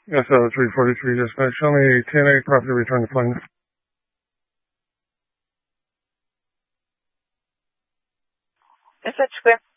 SO 343 dispatch. Show me TNA property return to plane. SH Square.